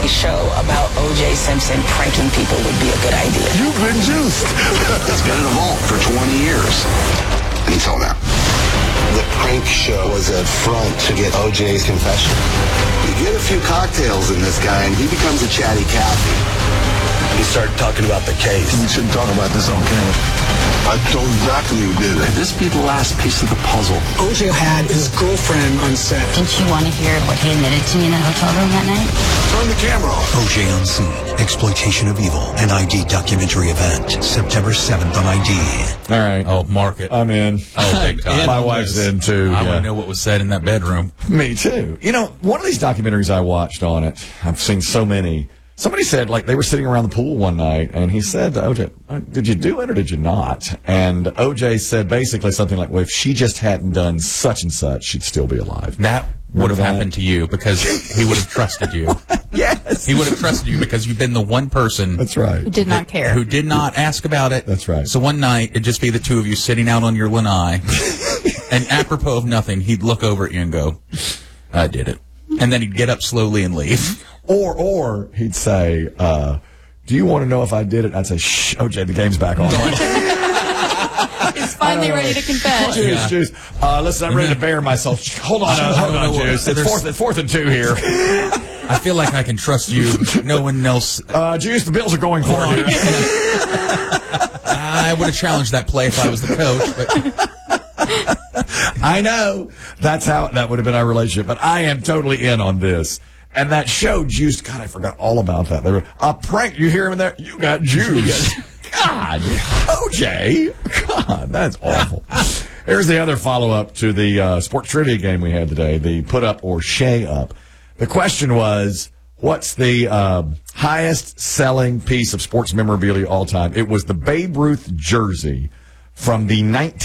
show about O.J. Simpson pranking people would be a good idea. You've been juiced. It's been in a vault for 20 years. Until now. The prank show was a front to get O.J.'s confession. You get a few cocktails in this guy, and he becomes a chatty Cathy. He started talking about the case. We shouldn't talk about this on camera. I told exactly who did it. Could this be the last piece of the puzzle? O.J. had his girlfriend on set. Didn't you want to hear what he admitted to me in that hotel room that night? Turn the camera off. O.J. on Scene, Exploitation of Evil, an ID documentary event, September 7th on ID. All right. Oh, mark it. I'm in. Oh, big time. My wife's in, too. I want to know what was said in that bedroom. Me, too. You know, one of these documentaries I watched on it, I've seen so many. Somebody said, like, they were sitting around the pool one night, and he said to O.J., did you do it or did you not? And O.J. said basically something like, well, if she just hadn't done such and such, she'd still be alive. That would have happened to you because he would have trusted you. Yes. He would have trusted you because you've been the one person. That's right. Who did not care. Who did not ask about it. That's right. So one night, it'd just be the two of you sitting out on your lanai, and apropos of nothing, he'd look over at you and go, I did it. And then he'd get up slowly and leave. Or he'd say, do you want to know if I did it? I'd say, shh, O.J., the game's back on. He's finally ready to confess. Juice. Listen, I'm ready to bear myself. Hold on, Juice. It's fourth and 2 here. I feel like I can trust you. No one else. Juice, the Bills are going for it. I would have challenged that play if I was the coach, but I know. That's how that would have been our relationship. But I am totally in on this. And that show, Juice, God, I forgot all about that. They were a prank. You hear him in there? You got Juice. God. O.J. God, that's awful. Here's the other follow-up to the sports trivia game we had today, the put up or shay up. The question was, what's the highest selling piece of sports memorabilia all time? It was the Babe Ruth jersey from the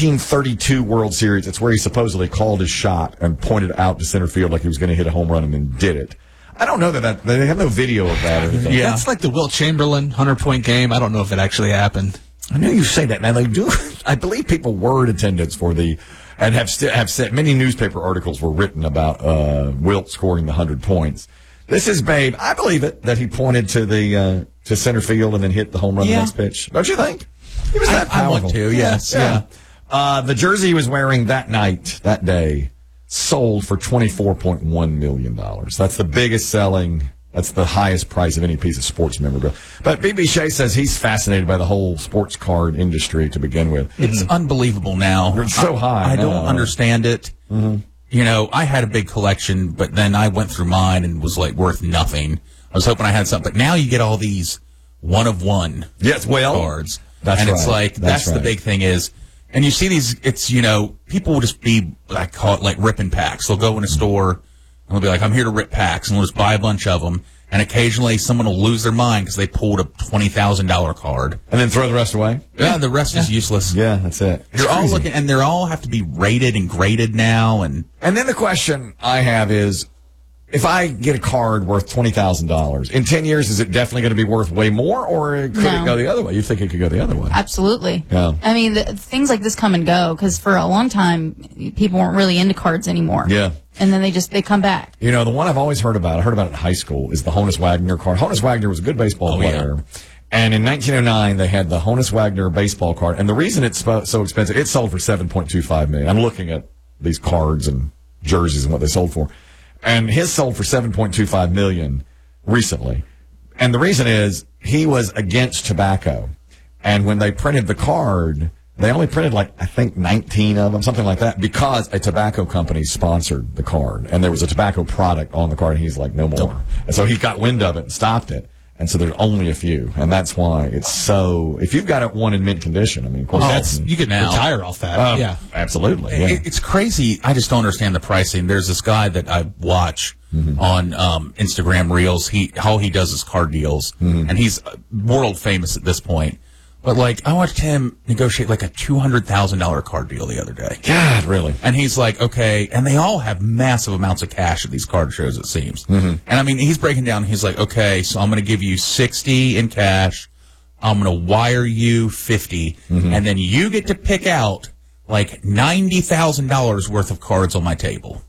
1932 World Series. It's where he supposedly called his shot and pointed out to center field like he was going to hit a home run and then did it. I don't know that they have no video of that or anything. Yeah, that's like the Wilt Chamberlain 100-point game. I don't know if it actually happened. I know you say that. Now they do. I believe people were in attendance for the, and have said many newspaper articles were written about Wilt scoring the 100 points. This is Babe. I believe it that he pointed to the to center field and then hit the home run the next pitch. Don't you think? He was that powerful. I want to. Yes. Yeah. The jersey he was wearing that night, that day, sold for $24.1 million. That's the biggest selling. That's the highest price of any piece of sports memorabilia. But B.B. Shea says he's fascinated by the whole sports card industry to begin with. It's unbelievable now. It's so high. I don't understand it. Mm-hmm. You know, I had a big collection, but then I went through mine and was like worth nothing. I was hoping I had something. But now you get all these one-of-one cards. That's and right. It's like, that's the big thing is, and you see these, it's, you know, people will just be, I call it like ripping packs. They'll go in a store and they'll be like, I'm here to rip packs, and we'll just buy a bunch of them. And occasionally someone will lose their mind because they pulled a $20,000 card. And then throw the rest away? Yeah, the rest is useless. Yeah, that's it. You're all looking, and they're all have to be rated and graded now. And then the question I have is, if I get a card worth $20,000, in 10 years, is it definitely going to be worth way more, or could it go the other way? You think it could go the other way? Absolutely. Yeah. I mean, things like this come and go, because for a long time, people weren't really into cards anymore. Yeah. And then they come back. You know, the one I've always heard about, I heard about it in high school, is the Honus Wagner card. Honus Wagner was a good baseball player. Yeah. And in 1909, they had the Honus Wagner baseball card. And the reason it's so expensive, it sold for $7.25 million. I'm looking at these cards and jerseys and what they sold for. And his sold for $7.25 million recently. And the reason is he was against tobacco. And when they printed the card, they only printed like, I think 19 of them, something like that, because a tobacco company sponsored the card. And there was a tobacco product on the card, and he's like, no more. And so he got wind of it and stopped it. And so there's only a few. And that's why it's so, if you've got one in mint condition, I mean, of course, you could retire off that. Yeah. Absolutely. Yeah. It's crazy. I just don't understand the pricing. There's this guy that I watch on Instagram Reels. How he does his card deals. And he's world famous at this point. But, like, I watched him negotiate, like, a $200,000 card deal the other day. God, really? And he's like, okay, and they all have massive amounts of cash at these card shows, it seems. And, I mean, he's breaking down, he's like, okay, so I'm going to give you 60 in cash, I'm going to wire you 50, and then you get to pick out, like, $90,000 worth of cards on my table.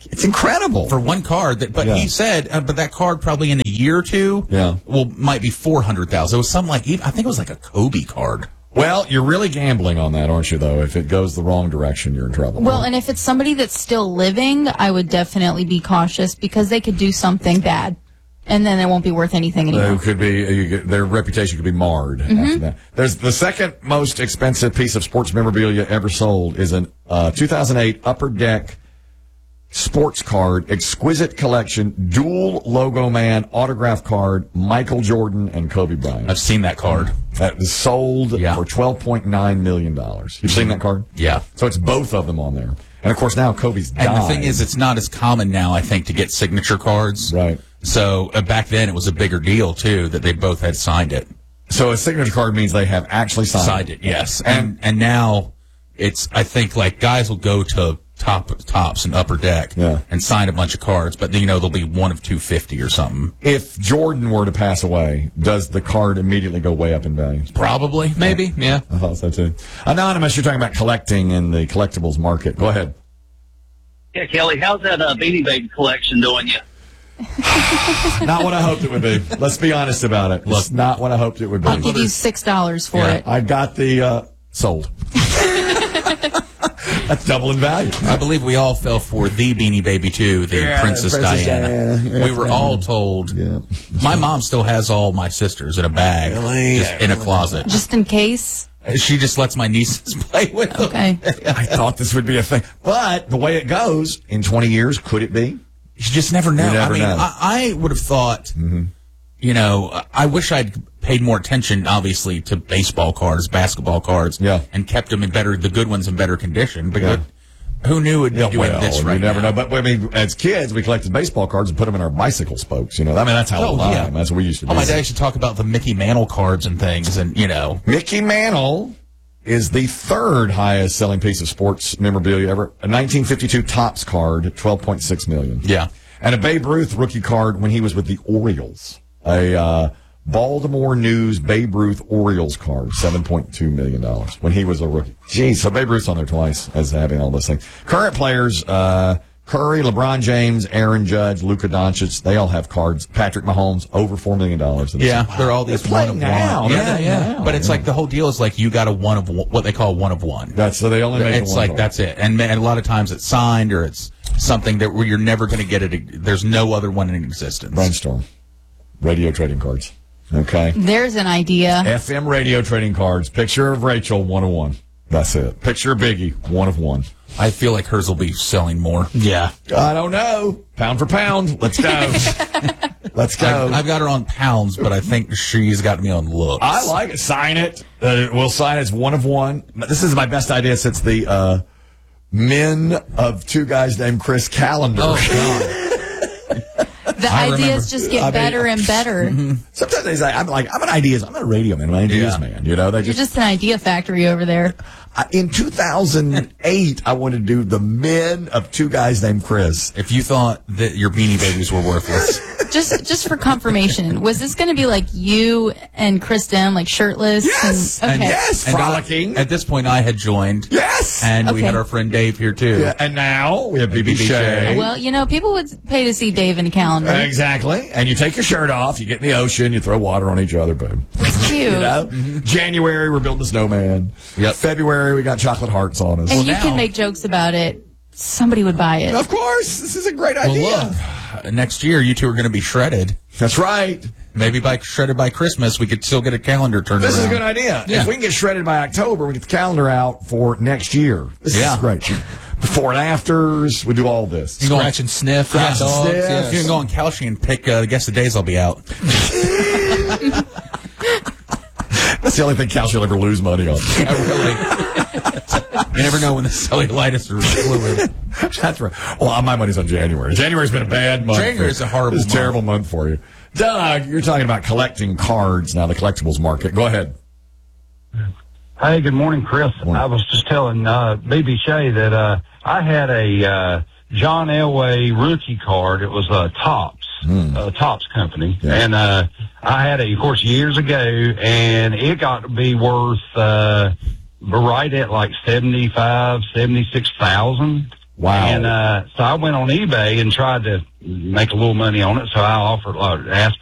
It's incredible for one card. He said, but that card probably in a year or two, might be $400,000. It was something like, I think it was like a Kobe card. Well, you're really gambling on that, aren't you, though? If it goes the wrong direction, you're in trouble. Well, and if it's somebody that's still living, I would definitely be cautious because they could do something bad, and then it won't be worth anything anymore. Their reputation could be marred after that. There's the second most expensive piece of sports memorabilia ever sold is an 2008 Upper Deck sports card, exquisite collection, dual logo man autograph card, Michael Jordan and Kobe Bryant. I've seen that card. That was sold for $12.9 million. You've seen that card? Yeah. So it's both of them on there. And, of course, now Kobe's died. And the thing is, it's not as common now, I think, to get signature cards. Right. So back then, it was a bigger deal, too, that they both had signed it. So a signature card means they have actually signed it. Yes. And now it's, I think, like, guys will go to Tops and Upper Deck and sign a bunch of cards, but there'll be one of 250 or something. If Jordan were to pass away, does the card immediately go way up in value? Probably, maybe, yeah. I thought so too. Anonymous, you're talking about collecting in the collectibles market. Go ahead. Yeah, Kelly, how's that Beanie Baby collection doing you? Not what I hoped it would be. Let's be honest about it. It's not what I hoped it would be. I'll give you $6 for it. I got the sold. That's double in value. I believe we all fell for the Beanie Baby too, the Princess Diana. Yeah, we were all told. Yeah. My mom still has all my sisters in a bag, just in a closet. Just in case? She just lets my nieces play with them. Okay. I thought this would be a thing. But the way it goes, in 20 years, could it be? You just never know. I would have thought, I wish I'd paid more attention, obviously, to baseball cards, basketball cards, and kept them the good ones in better condition. Because who knew it would be doing this right now? You never know. But, as kids, we collected baseball cards and put them in our bicycle spokes. That's how that's what we used to do. My dad used to talk about the Mickey Mantle cards and things, and, Mickey Mantle is the third highest selling piece of sports memorabilia ever. A 1952 Topps card, $12.6 million. Yeah. And a Babe Ruth rookie card when he was with the Orioles. A Baltimore News Babe Ruth Orioles card, $7.2 million when he was a rookie. Jeez, so Babe Ruth's on there twice as having all those things. Current players, Curry, LeBron James, Aaron Judge, Luka Doncic, they all have cards. Patrick Mahomes, over $4 million. They're all these one of one. Yeah. But it's like the whole deal is like you got a one of one, what they call one of one. So they only make it's like card. That's it. And a lot of times it's signed or it's something where you're never going to get it. There's no other one in existence. Brainstorm. Radio trading cards. Okay. There's an idea. FM radio trading cards. Picture of Rachel, 1 of 1. That's it. Picture of Biggie, 1 of 1. I feel like hers will be selling more. Yeah. I don't know. Pound for pound. Let's go. Let's go. I've got her on pounds, but I think she's got me on looks. I like it. Sign it. We'll sign it as 1 of 1. This is my best idea since the Men of Two Guys Named Chris calendar. Oh, God. The ideas just get better and better. Mm-hmm. Sometimes they say, I'm a radio man. I'm an ideas man. You're just an idea factory over there. In 2008, I wanted to do the Men of Two Guys Named Chris. If you thought that your Beanie Babies were worthless. Just for confirmation, was this going to be like you and Kristen, like shirtless? Yes. Okay. Yes. Frolicking. At this point, I had joined. Yes. And we had our friend Dave here, too. Yeah. And now we have BB Shea. Well, people would pay to see Dave in a calendar. Exactly. And you take your shirt off, you get in the ocean, you throw water on each other, boom. It's cute. January, we're building a snowman. Yep. February, we got chocolate hearts on us. And you can make jokes about it. Somebody would buy it. Of course. This is a great idea. Well, look, next year, you two are going to be shredded. That's right. Maybe shredded by Christmas, we could still get a calendar turned around. This is a good idea. Yeah. If we can get shredded by October, we get the calendar out for next year. This is great. Before and afters, we do all this. Scratch and sniff. Scratch and sniff. Yeah. You can go on Kalshi and pick, guess the days I'll be out. That's the only thing Kalshi will ever lose money on. Really. You never know when the cellulitis is fluid. That's right. Well, my money's on January. January's been a bad month. January's a horrible month. It's a terrible month for you. Doug, you're talking about collecting cards now, the collectibles market. Go ahead. Hey, good morning, Chris. Morning. I was just telling BB Shea that I had a John Elway rookie card. It was Topps company. Yeah. And I had it, of course, years ago, and it got to be worth right at like $76,000. Wow. And so I went on eBay and tried to make a little money on it. So I asked